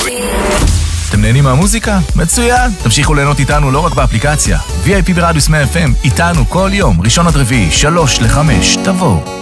אתם נהנים מהמוזיקה? מצוין! תמשיכו ליהנות איתנו לא רק באפליקציה. VIP ברדיוס 100 FM, איתנו כל יום, ראשון עד רביעי, 3 ל-5, תבואו.